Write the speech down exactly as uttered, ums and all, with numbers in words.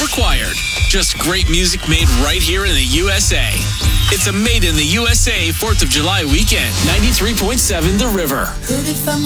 required. Just great music made right here in the U S A. It's a Made in the U S A fourth of July weekend. ninety-three point seven The River.